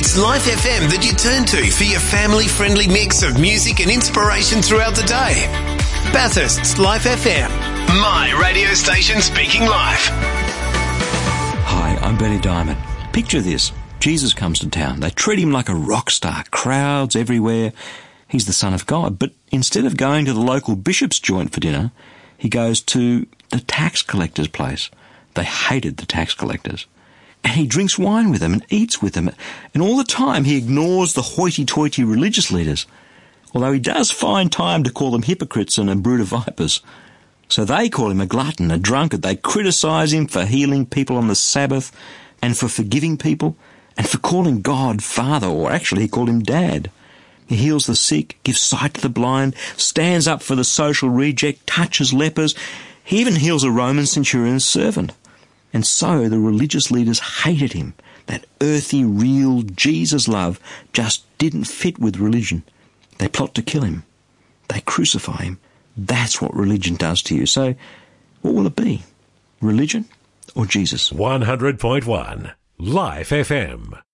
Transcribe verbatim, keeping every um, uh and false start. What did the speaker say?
It's Life F M that you turn to for your family-friendly mix of music and inspiration throughout the day. Bathurst's Life F M. My radio station speaking life. Hi, I'm Benny Diamond. Picture this. Jesus comes to town. They treat him like a rock star. Crowds everywhere. He's the Son of God. But instead of going to the local bishop's joint for dinner, he goes to the tax collector's place. They hated the tax collectors. And he drinks wine with them and eats with them. And all the time he ignores the hoity-toity religious leaders, although he does find time to call them hypocrites and a brood of vipers. So they call him a glutton, a drunkard. They criticise him for healing people on the Sabbath and for forgiving people and for calling God Father, or actually he called him Dad. He heals the sick, gives sight to the blind, stands up for the social reject, touches lepers. He even heals a Roman centurion's servant. And so the religious leaders hated him. That earthy, real Jesus love just didn't fit with religion. They plot to kill him. They crucify him. That's what religion does to you. So what will it be? Religion or Jesus? one hundred point one Life F M.